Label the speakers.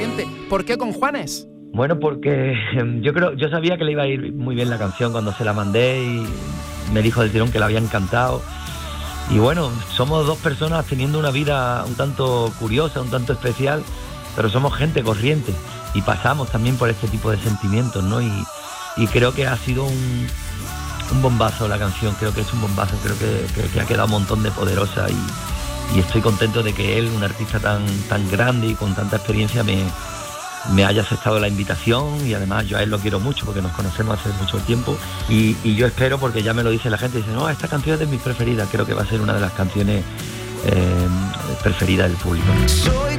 Speaker 1: corriente. ¿Por qué con Juanes?
Speaker 2: Bueno, porque yo sabía que le iba a ir muy bien la canción cuando se la mandé y me dijo del tirón que le había encantado. Y bueno, somos dos personas teniendo una vida un tanto curiosa, un tanto especial, pero somos gente corriente y pasamos también por este tipo de sentimientos, ¿no? Y creo que ha sido un bombazo la canción, creo que es un bombazo, creo que ha quedado un montón de poderosa y estoy contento de que él, un artista tan grande y con tanta experiencia, me haya aceptado la invitación y además yo a él lo quiero mucho porque nos conocemos hace mucho tiempo y yo espero, porque ya me lo dice la gente, dice, no, esta canción es de mis preferidas, creo que va a ser una de las canciones preferidas del público.